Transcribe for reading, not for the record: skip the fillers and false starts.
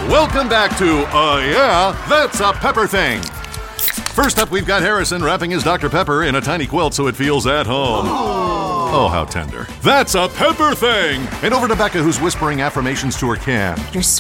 Welcome back to Yeah, That's a Pepper Thing. First up, we've got Harrison wrapping his Dr. Pepper in a tiny quilt so it feels at home. Oh, how tender. That's a Pepper Thing. And over to Becca, who's whispering affirmations to her can. You're